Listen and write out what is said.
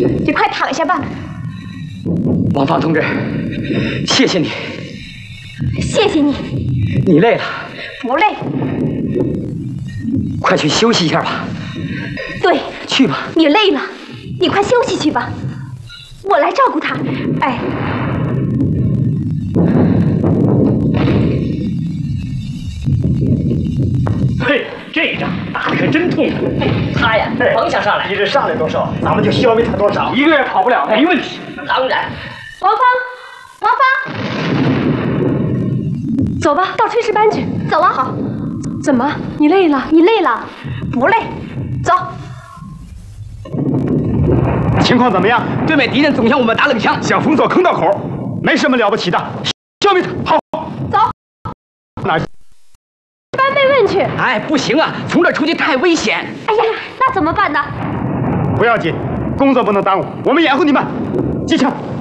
你快躺下吧。 王芳同志，谢谢你。 谢谢你。 你累了？ 不累。 快去休息一下吧。 对， 去吧。 你累了，你快休息去吧，我来照顾他。哎。 嘿，这一仗打得可真痛快！ 他呀，甭想上来， 一日上来多少，咱们就消灭他多少。 1个月跑不了，没问题。 当然。 王芳，王芳，走吧，到炊事班去。走啊，好。怎么？你累了？你累了？不累。走。 情况怎么样？ 对面敌人总向我们打冷枪， 想封锁坑道口，没什么了不起的，消灭他。好， 走。 哪？ 班被问去。 哎，不行啊，从这出去太危险。 哎呀，那怎么办呢？ 不要紧，工作不能耽误，我们掩护你们。机枪。